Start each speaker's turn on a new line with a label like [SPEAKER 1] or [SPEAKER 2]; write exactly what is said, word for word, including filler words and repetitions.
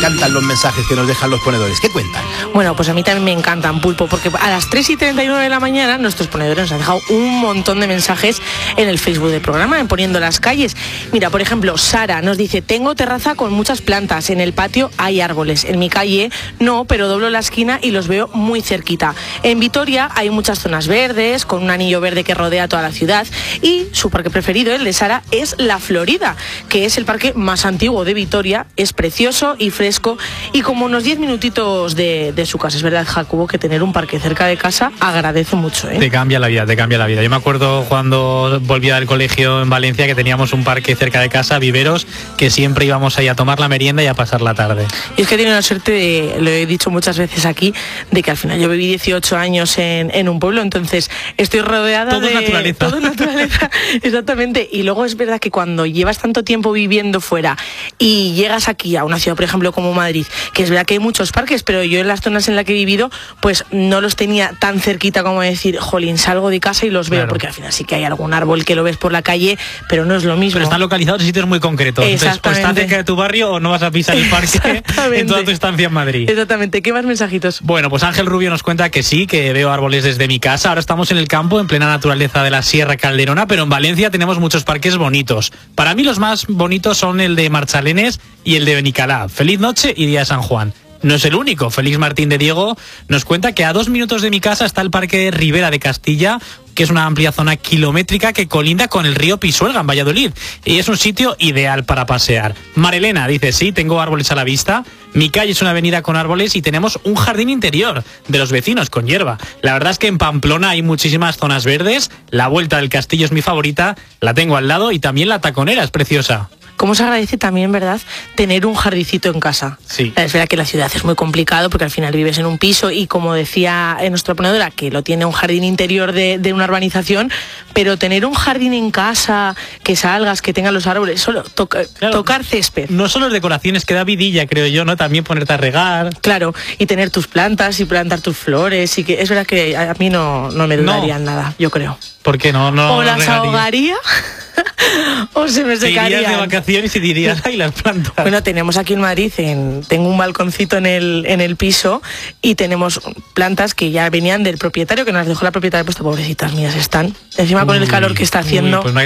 [SPEAKER 1] encantan los mensajes que nos dejan los ponedores. ¿Qué cuentan?
[SPEAKER 2] Bueno, pues a mí también me encantan, Pulpo, porque a las tres y treinta y nueve de la mañana nuestros ponedores nos han dejado un montón de mensajes en el Facebook del programa, en Poniendo las Calles. Mira, por ejemplo, Sara nos dice: tengo terraza con muchas plantas, en el patio hay árboles, en mi calle no, pero doblo la esquina y los veo muy cerquita. En Vitoria hay muchas zonas verdes, con un anillo verde que rodea toda la ciudad, y su parque preferido, el de Sara, es La Florida, que es el parque más antiguo de Vitoria, es precioso y fresco, y como unos diez minutitos de, de su casa. Es verdad, Jacobo, que tener un parque cerca de casa agradece mucho, ¿eh?
[SPEAKER 3] Te cambia la vida, te cambia la vida. Yo me acuerdo cuando volvía del colegio en Valencia que teníamos un parque cerca de casa, Viveros, que siempre íbamos ahí a tomar la merienda y a pasar la tarde.
[SPEAKER 2] Y es que tiene la suerte, de, lo he dicho muchas veces aquí, de que al final yo viví dieciocho años en, en un pueblo, entonces estoy rodeada
[SPEAKER 3] todo
[SPEAKER 2] de...
[SPEAKER 3] naturaleza.
[SPEAKER 2] Todo naturaleza. Exactamente. Y luego es verdad que cuando llevas tanto tiempo viviendo fuera y llegas aquí a una ciudad, por ejemplo, como Madrid, que es verdad que hay muchos parques, pero yo en las zonas en las que he vivido, pues no los tenía tan cerquita como decir, jolín, salgo de casa y los veo, claro, porque al final sí que hay algún árbol que lo ves por la calle, pero no es lo mismo.
[SPEAKER 3] Pero están localizados en sitios muy concretos. Entonces, o estás cerca de tu barrio o no vas a pisar el parque en toda tu estancia en Madrid.
[SPEAKER 2] Exactamente. ¿Qué más mensajitos?
[SPEAKER 3] Bueno, pues Ángel Rubio nos cuenta que sí, que veo árboles desde mi casa. Ahora estamos en el campo, en plena naturaleza de la Sierra Calderona, pero en Valencia tenemos muchos parques bonitos. Para mí los más bonitos son el de Marchalenes y el de Benicalá. Feliz noche y día de San Juan. No es el único. Félix Martín de Diego nos cuenta que a dos minutos de mi casa está el Parque Ribera de Castilla, que es una amplia zona kilométrica que colinda con el río Pisuerga en Valladolid, y es un sitio ideal para pasear. Marilena dice: sí, tengo árboles a la vista, mi calle es una avenida con árboles y tenemos un jardín interior de los vecinos con hierba. La verdad es que en Pamplona hay muchísimas zonas verdes, la Vuelta del Castillo es mi favorita, la tengo al lado, y también la Taconera es preciosa.
[SPEAKER 2] ¿Cómo se agradece también, verdad, tener un jardincito en casa?
[SPEAKER 3] Sí.
[SPEAKER 2] Es verdad que la ciudad es muy complicado porque al final vives en un piso y, como decía nuestra ponedora, que lo tiene un jardín interior de, de una urbanización, pero tener un jardín en casa, que salgas, que tengan los árboles, solo toca, claro, tocar césped.
[SPEAKER 3] No solo es decoraciones, que da vidilla, creo yo, ¿no? También ponerte a regar.
[SPEAKER 2] Claro, y tener tus plantas y plantar tus flores, y que es verdad que a mí no, no me dudarían no. nada, yo creo.
[SPEAKER 3] ¿Por qué no? no
[SPEAKER 2] o las
[SPEAKER 3] regaría.
[SPEAKER 2] ahogaría o se me secarían.
[SPEAKER 3] Te irías de vacaciones y dirías, ay, las plantas.
[SPEAKER 2] Bueno, tenemos aquí en Madrid, en, tengo un balconcito en el, en el piso, y tenemos plantas que ya venían del propietario, que nos las dejó la propietaria, pues pobrecitas mías están. Encima uy, con el calor que está haciendo.
[SPEAKER 3] Uy, pues no hay